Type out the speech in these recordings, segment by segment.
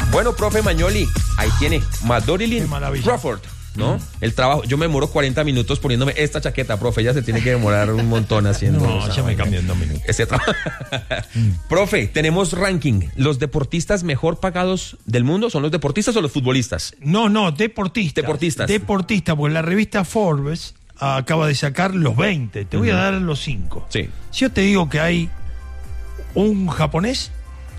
Bueno, profe Mañoli, ahí tiene Madorilyn Crawford, ¿no? El trabajo, yo me demoro 40 minutos poniéndome esta chaqueta, profe, ella se tiene que demorar un montón haciendo. No, ya me cambié en 2 minutos. Profe, tenemos ranking. ¿Los deportistas mejor pagados del mundo son los deportistas o los futbolistas? No, deportistas. Deportistas, porque la revista Forbes acaba de sacar los 20. Te voy a dar los 5. Sí. Si yo te digo que hay un japonés,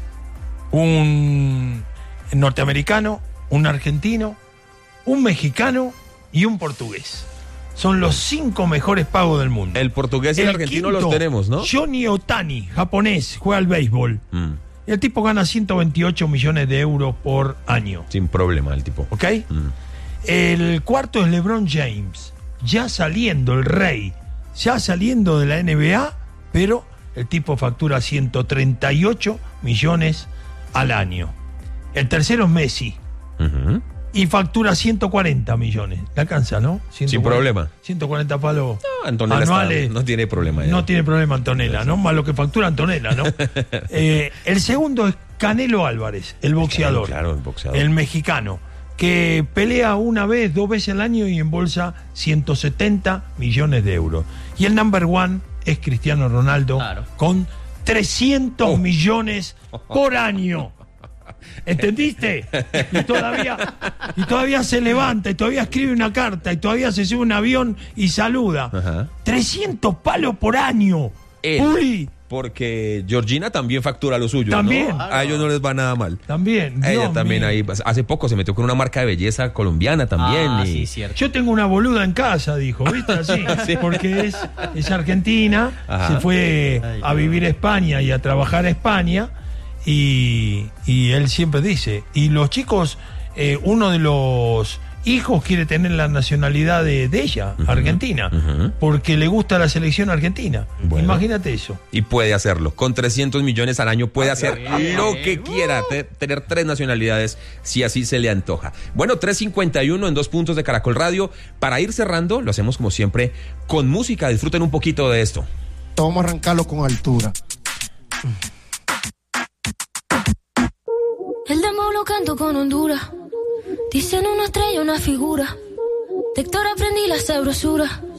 un norteamericano, un argentino, un mexicano y un portugués. Son los 5 mejores pagos del mundo. El portugués y el argentino quinto, los tenemos, ¿no? Johnny Otani, japonés, juega al béisbol. El tipo gana 128 millones de euros por año. Sin problema el tipo. ¿Ok? El cuarto es LeBron James. Ya saliendo, el rey. Ya saliendo de la NBA, pero el tipo factura 138 millones al año. El tercero es Messi. Y factura 140 millones. ¿Le alcanza, no? 140, sin problema. 140 palos Antonella anuales. No tiene problema. No tiene problema Antonella, ¿no? Más lo que factura Antonella, ¿no? El segundo es Canelo Álvarez, el boxeador. Claro, el boxeador. El mexicano, que pelea 1 vez, 2 veces al año y embolsa 170 millones de euros. Y el number one es Cristiano Ronaldo, con 300 millones por año. ¿Entendiste? Y todavía se levanta, y todavía escribe una carta, y todavía se sube a un avión y saluda. 300 palos por año. Uli. Porque Georgina también factura lo suyo, también, ¿no? A ellos no les va nada mal. También. Ella también ahí, hace poco se metió con una marca de belleza colombiana también. Sí, cierto. Yo tengo una boluda en casa, dijo, ¿viste? Así, Sí. porque es argentina, se fue a vivir a España y a trabajar a España, y él siempre dice, y los chicos, uno de los hijos quiere tener la nacionalidad de ella, argentina, porque le gusta la selección argentina. Bueno. Imagínate eso. Y puede hacerlo. Con 300 millones al año puede hacer lo que quiera. Tener 3 nacionalidades si así se le antoja. Bueno, 3:51 en 2 puntos de Caracol Radio. Para ir cerrando, lo hacemos como siempre con música. Disfruten un poquito de esto. Vamos a arrancarlo con altura. El demo lo canto con Honduras. Dicen una estrella, una figura. De Héctor aprendí la sabrosura.